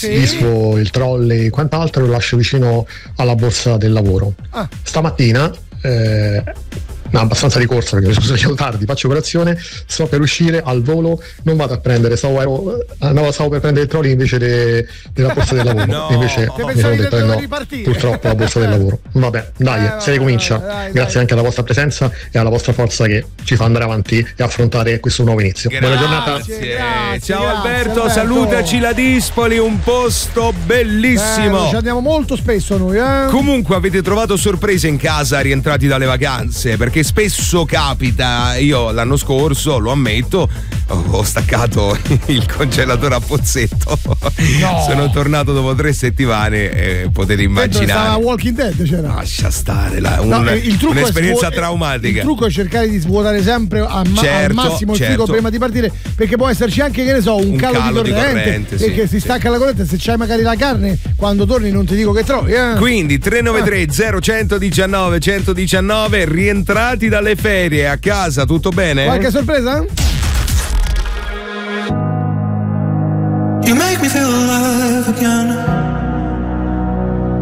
disfo il trolley e quant'altro, lo lascio vicino alla borsa del lavoro. Stamattina abbastanza di corsa perché mi sono svegliato tardi, faccio colazione, sto per uscire al volo, non vado a prendere, stavo per prendere il trolley invece della borsa del lavoro. No. Invece mi sono detto no, purtroppo la borsa del lavoro. Vabbè, dai, se ricomincia. Grazie anche alla vostra presenza e alla vostra forza che ci fa andare avanti e affrontare questo nuovo inizio. Buona giornata. Grazie, ciao Alberto, salutaci la Dispoli, un posto bellissimo. Ci andiamo molto spesso noi, Comunque avete trovato sorprese in casa rientrati dalle vacanze, perché spesso capita, io l'anno scorso, lo ammetto, ho staccato il congelatore a pozzetto. Sono tornato dopo 3 settimane e potete immaginare. Stava Walking Dead, c'era. Lascia stare, un'esperienza traumatica. Il trucco è cercare di svuotare sempre al massimo il frigo prima di partire, perché può esserci anche, che ne so, un calo di corrente perché si stacca la corrente, se c'hai magari la carne quando torni non ti dico che trovi. Quindi 393 0119 119, rientrati dalle ferie a casa, tutto bene? Qualche sorpresa? You make me feel alive again.